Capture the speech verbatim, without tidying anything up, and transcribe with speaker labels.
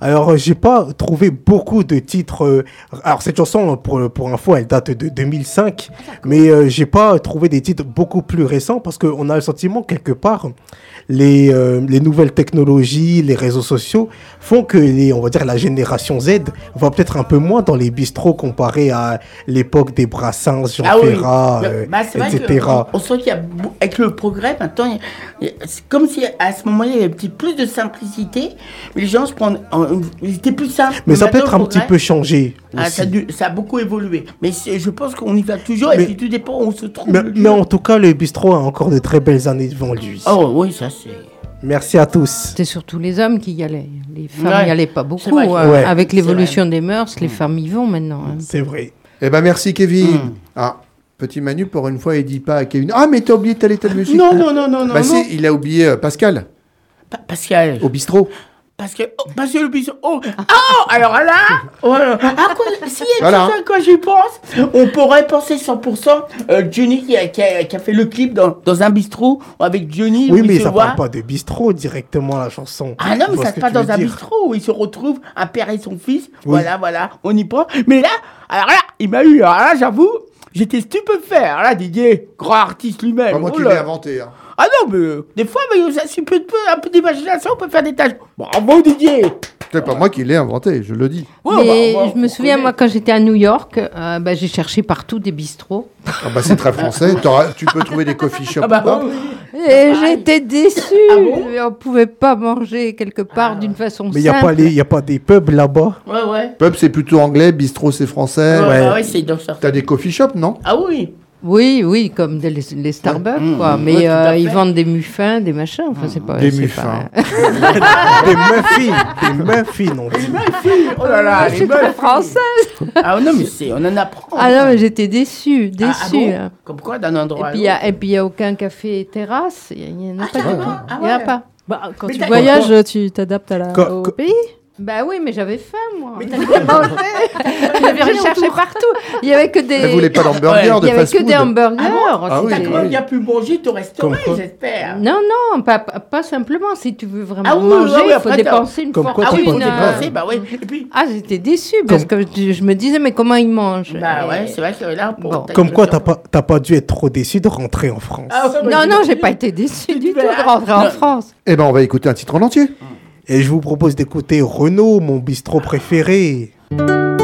Speaker 1: Alors, euh, j'ai pas trouvé beaucoup de titres. euh, Alors, cette chanson, pour, pour info, elle date de deux mille cinq. Mais euh, j'ai pas trouvé des titres beaucoup plus récents parce qu'on a le sentiment, quelque part, les, euh, les nouvelles technologies, les réseaux sociaux font que, les, on va dire, la génération Z va peut-être un peu moins dans les bistrots comparé à l'époque des Brassens, Jean
Speaker 2: Ah oui.
Speaker 1: Ferrat,
Speaker 2: Le-
Speaker 1: euh,
Speaker 2: bah, c'est vrai
Speaker 1: et cetera.
Speaker 2: que on, on sent qu'il y a, bou- avec le progrès, maintenant, il y a- il y a- c'est comme si à ce moment-là, il y avait un petit plus de simplicité. Mais les gens se prennent, en- ils étaient plus simples.
Speaker 1: Mais ça peut
Speaker 2: maintenant,
Speaker 1: être un
Speaker 2: le
Speaker 1: petit
Speaker 2: progrès,
Speaker 1: peu changé
Speaker 2: ah,
Speaker 1: aussi.
Speaker 2: ça, a dû- ça a beaucoup évolué. Mais c'est- je pense qu'on y va toujours
Speaker 1: Mais-
Speaker 2: et puis tout dépend où on se trouve.
Speaker 1: Mais,
Speaker 2: le
Speaker 1: mais
Speaker 2: lieu.
Speaker 1: en tout cas, le bistrot a encore de très belles années devant lui.
Speaker 2: Oh oui, ça c'est.
Speaker 1: Merci à tous.
Speaker 3: C'était surtout les hommes qui y allaient. Les femmes
Speaker 2: Ouais.
Speaker 3: n'y allaient pas
Speaker 2: C'est
Speaker 3: beaucoup.
Speaker 2: vrai que-
Speaker 3: hein.
Speaker 1: Ouais.
Speaker 3: Avec
Speaker 2: C'est
Speaker 3: l'évolution des mœurs, les femmes y vont maintenant. hein.
Speaker 1: C'est vrai.
Speaker 4: Eh ben merci Kevin.
Speaker 2: Mm.
Speaker 4: Ah, petit Manu, pour une fois, il dit pas à Kevin. Ah, mais t'as oublié telle et telle musique.
Speaker 2: Non, non, non, non, non.
Speaker 4: Bah
Speaker 2: non.
Speaker 4: si, il a oublié euh, Pascal
Speaker 2: Pa- Pascal.
Speaker 4: au bistrot.
Speaker 2: Parce que, oh, parce que le bison. Oh, oh alors là, voilà. À quoi, si il y a
Speaker 4: Voilà.
Speaker 2: tout ça, quand j'y pense, on pourrait penser cent pour cent euh, Johnny qui a, qui, a, qui a fait le clip dans, dans un bistrot avec Johnny.
Speaker 1: Oui,
Speaker 2: où il
Speaker 1: mais
Speaker 2: se
Speaker 1: ça
Speaker 2: voit.
Speaker 1: parle pas de bistrot directement, la chanson.
Speaker 2: Ah non,
Speaker 1: Je
Speaker 2: mais
Speaker 1: vois
Speaker 2: ça
Speaker 1: ce
Speaker 2: se
Speaker 1: que
Speaker 2: passe
Speaker 1: tu veux
Speaker 2: dans un
Speaker 1: dire.
Speaker 2: bistrot où ils se retrouvent, un père et son fils.
Speaker 1: Oui.
Speaker 2: Voilà, voilà, on y prend. Mais là, alors là, il m'a eu, alors là, j'avoue, j'étais stupéfait. Alors là, Didier, grand artiste lui-même.
Speaker 4: Pas moi
Speaker 2: oh
Speaker 4: qui
Speaker 2: là.
Speaker 4: l'ai inventé. Hein.
Speaker 2: Ah non, mais euh, des fois, mais, ça suffit un peu, un peu d'imagination, on peut faire des tâches. Bravo, Didier.
Speaker 4: C'est pas moi qui l'ai inventé, je le dis.
Speaker 2: Ouais,
Speaker 3: Mais
Speaker 2: bah, bah,
Speaker 3: je me
Speaker 2: on
Speaker 3: souviens,
Speaker 2: connaît.
Speaker 3: moi, quand j'étais à New York, euh, bah, j'ai cherché partout des bistrots.
Speaker 4: Ah bah c'est très français. T'auras- tu peux trouver des coffee shops.
Speaker 2: Ah bah,
Speaker 4: là.
Speaker 2: oui.
Speaker 3: Et
Speaker 2: pareil.
Speaker 3: j'étais déçue.
Speaker 2: Ah bon
Speaker 3: On pouvait pas manger quelque part
Speaker 2: Ah.
Speaker 3: d'une façon
Speaker 1: Mais il n'y a,
Speaker 3: simple.
Speaker 1: pas les- y a pas des pubs là-bas.
Speaker 2: Ouais, ouais.
Speaker 4: Pub c'est plutôt anglais, bistrot c'est français.
Speaker 2: Ouais,
Speaker 1: ouais.
Speaker 2: bah ouais, c'est dans ça.
Speaker 4: T'as des coffee shops, non?
Speaker 2: Ah oui.
Speaker 3: Oui, oui, comme des- les, les Starbucks,
Speaker 2: Mmh,
Speaker 3: quoi.
Speaker 2: mmh,
Speaker 3: Mais
Speaker 2: ouais, tout à
Speaker 3: euh, ils
Speaker 2: fait.
Speaker 3: vendent des muffins, des machins. Enfin, c'est pas.
Speaker 1: Des
Speaker 3: c'est
Speaker 1: muffins.
Speaker 3: pas-
Speaker 1: Des muffins. Des muffins, on dit.
Speaker 2: Oh là là,
Speaker 3: Je
Speaker 2: les
Speaker 3: suis
Speaker 2: meufs.
Speaker 3: très française.
Speaker 2: Ah non, mais c'est, on en apprend.
Speaker 3: Ah non, mais j'étais déçue, déçue.
Speaker 2: Ah, ah bon
Speaker 3: hein.
Speaker 2: Comme quoi, d'un endroit.
Speaker 3: Et puis il y a- et puis il n'y a aucun café terrasse. Il n'y en a pas du tout.
Speaker 2: Ah
Speaker 3: Il n'y en a
Speaker 2: ouais.
Speaker 3: pas.
Speaker 5: Bah, quand
Speaker 2: Mais
Speaker 5: tu
Speaker 2: t'as-
Speaker 5: voyages, tu t'adaptes à la...
Speaker 1: Quand-
Speaker 5: au
Speaker 1: quand-
Speaker 5: pays.
Speaker 3: Bah oui, mais j'avais faim, moi.
Speaker 2: Mais t'as
Speaker 3: J'avais recherché partout. Il n'y avait que des.
Speaker 4: Elle voulait pas d'hamburger,
Speaker 2: Ouais,
Speaker 4: de
Speaker 3: Il n'y avait que
Speaker 4: fast-food.
Speaker 3: des hamburgers.
Speaker 4: Ah oui,
Speaker 3: C'était-
Speaker 2: T'as quand même bien pu manger au restaurant,
Speaker 1: Comme quoi
Speaker 2: j'espère.
Speaker 3: Non, non, pas, pas pas simplement. Si tu veux vraiment
Speaker 2: Ah oui,
Speaker 3: manger,
Speaker 2: oui, oui,
Speaker 3: il
Speaker 2: après,
Speaker 3: faut
Speaker 2: t'as-
Speaker 3: dépenser une
Speaker 1: Comme quoi,
Speaker 2: Ah oui,
Speaker 3: fortune.
Speaker 2: faut
Speaker 1: t'as pas
Speaker 3: euh.
Speaker 2: dépenser, bah oui. Et puis,
Speaker 3: Ah, j'étais déçue parce que je, je me disais, mais comment ils mangent
Speaker 2: bah
Speaker 3: Et-
Speaker 2: ouais, c'est vrai que là, pour.
Speaker 3: Bon.
Speaker 2: t'as
Speaker 1: Comme
Speaker 2: une
Speaker 1: quoi,
Speaker 2: question.
Speaker 1: t'as pas, t'as pas dû être trop déçu de rentrer en France.
Speaker 2: Ah ouais, bah,
Speaker 3: Non, non,
Speaker 2: j'imagine.
Speaker 3: j'ai pas été déçue du tout
Speaker 2: fais-
Speaker 3: de rentrer en
Speaker 2: Non.
Speaker 3: France.
Speaker 4: Eh ben on va écouter un titre en entier.
Speaker 1: Et je vous propose d'écouter Renaud, mon bistrot préféré.
Speaker 6: Thank